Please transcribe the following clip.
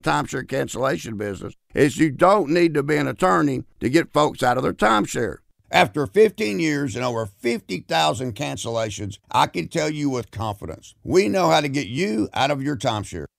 timeshare cancellation business is you don't need to be an attorney to get folks out of their timeshare. After 15 years and over 50,000 cancellations, I can tell you with confidence, we know how to get you out of your timeshare.